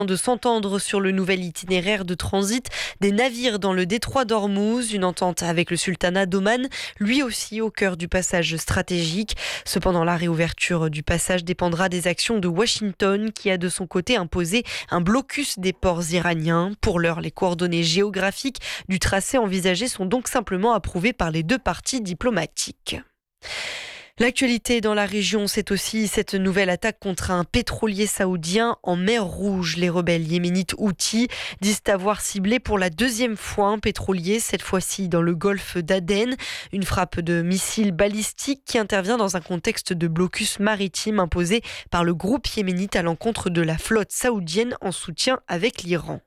de s'entendre sur le nouvel itinéraire de transit des navires dans le détroit d'Ormuz, une entente avec le sultanat d'Oman, lui aussi au cœur du passage stratégique. Cependant, la réouverture du passage dépendra des actions de Washington qui a de son côté imposé un blocus des ports iraniens. Pour l'heure, les coordonnées géographiques du tracé envisagé sont donc simplement approuvées par les deux parties diplomatiques. L'actualité dans la région, c'est aussi cette nouvelle attaque contre un pétrolier saoudien en mer Rouge. Les rebelles yéménites Houthis disent avoir ciblé pour la deuxième fois un pétrolier, cette fois-ci dans le golfe d'Aden. Une frappe de missiles balistiques qui intervient dans un contexte de blocus maritime imposé par le groupe yéménite à l'encontre de la flotte saoudienne en soutien avec l'Iran.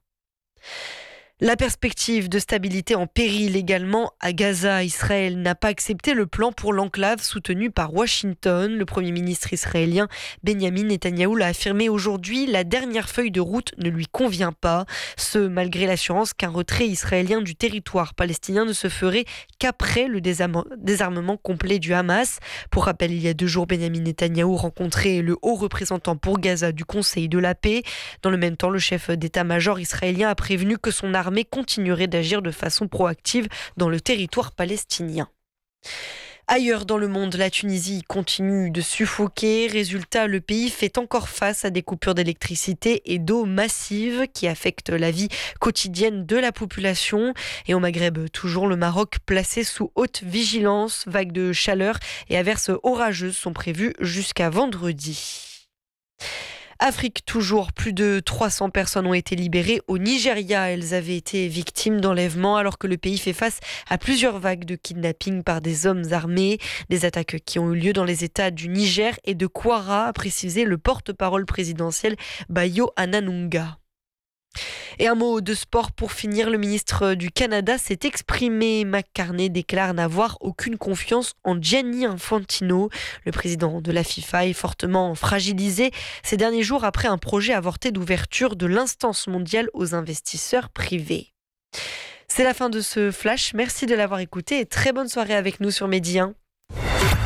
La perspective de stabilité en péril également à Gaza. Israël n'a pas accepté le plan pour l'enclave soutenu par Washington. Le Premier ministre israélien Benjamin Netanyahou l'a affirmé aujourd'hui. La dernière feuille de route ne lui convient pas. Ce malgré l'assurance qu'un retrait israélien du territoire palestinien ne se ferait qu'après le désarmement complet du Hamas. Pour rappel, il y a 2 jours, Benjamin Netanyahou rencontrait le haut représentant pour Gaza du Conseil de la paix. Dans le même temps, le chef d'état-major israélien a prévenu que son armée continuerait d'agir de façon proactive dans le territoire palestinien. Ailleurs dans le monde, la Tunisie continue de suffoquer. Résultat, le pays fait encore face à des coupures d'électricité et d'eau massives qui affectent la vie quotidienne de la population. Et au Maghreb, toujours le Maroc placé sous haute vigilance. Vagues de chaleur et averses orageuses sont prévues jusqu'à vendredi. Afrique toujours, plus de 300 personnes ont été libérées au Nigeria. Elles avaient été victimes d'enlèvements alors que le pays fait face à plusieurs vagues de kidnapping par des hommes armés. Des attaques qui ont eu lieu dans les États du Niger et de Kwara, a précisé le porte-parole présidentiel Bayo Ananunga. Et un mot de sport pour finir. Le ministre du Canada s'est exprimé. McCartney déclare n'avoir aucune confiance en Gianni Infantino. Le président de la FIFA est fortement fragilisé ces derniers jours après un projet avorté d'ouverture de l'instance mondiale aux investisseurs privés. C'est la fin de ce flash. Merci de l'avoir écouté et très bonne soirée avec nous sur Medi 1.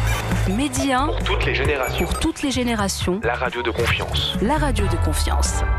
Medi 1, pour toutes les générations. Pour toutes les générations. La radio de confiance. La radio de confiance.